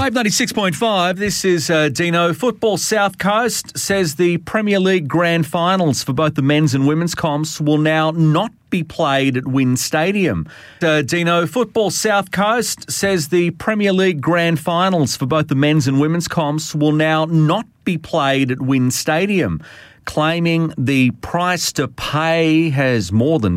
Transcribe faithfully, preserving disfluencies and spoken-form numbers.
Wave ninety-six point five, this is uh, Dino. Football South Coast says the Premier League grand finals for both the men's and women's comps will now not be played at Wynn Stadium. Uh, Dino, Football South Coast says the Premier League grand finals for both the men's and women's comps will now not be played at Wynn Stadium, claiming the price to pay has more than